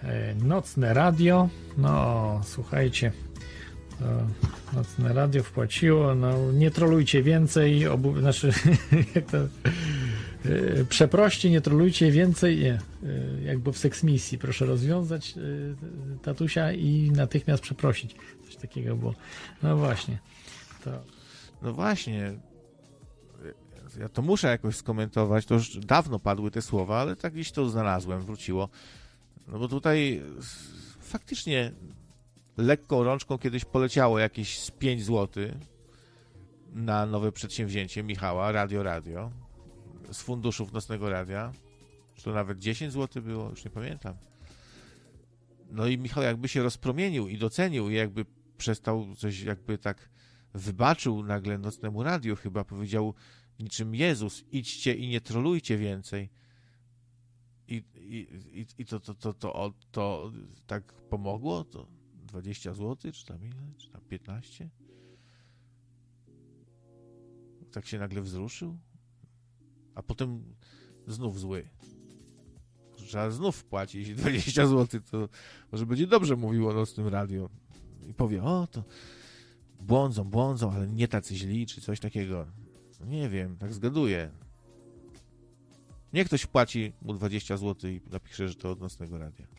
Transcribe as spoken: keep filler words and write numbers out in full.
Nocne radio, no słuchajcie, Nocne radio wpłaciło, no nie trolujcie więcej, obu, znaczy jak to, przeproście, nie trolujcie więcej, nie, jakby w seksmisji, proszę rozwiązać tatusia i natychmiast przeprosić, coś takiego było, no właśnie. To... No właśnie, ja to muszę jakoś skomentować, to już dawno padły te słowa, ale tak gdzieś to znalazłem, wróciło, no bo tutaj faktycznie lekką rączką kiedyś poleciało jakieś z pięć złotych na nowe przedsięwzięcie Michała, Radio Radio, z funduszów Nocnego Radia, czy to nawet dziesięć złotych było, już nie pamiętam. No i Michał jakby się rozpromienił i docenił i jakby przestał coś, jakby tak wybaczył nagle Nocnemu Radiu, chyba powiedział niczym Jezus, idźcie i nie trolujcie więcej. I, i, i, i to, to, to, to, to, to tak pomogło? To dwadzieścia złotych, czy tam ile? Czy tam piętnaście? Tak się nagle wzruszył? A potem znów zły. Trzeba znów płacić dwadzieścia złotych, to może będzie dobrze mówił o Nocnym Radiu. I powie, o to błądzą, błądzą, ale nie tacy źli, czy coś takiego. Nie wiem, tak zgaduję. Niech ktoś płaci mu dwadzieścia złotych i napisze, że to od Nocnego Radia.